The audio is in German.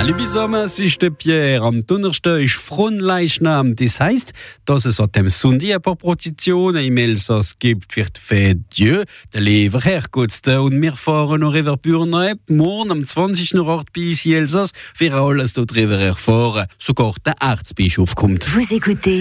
Salut zusammen, es ist der Pierre. Am Donnerstag ist Fronleichnam. Das heisst, dass es an dem Sonntag ein paar Prozessionen im Elsass gibt für die Fête Dieu, der Lever Herrgottste. Und wir fahren noch River Bürne morgen am 20. Ort bis Elsass für alles dort River erfahren. Sogar der Erzbischof kommt. Vous écoutez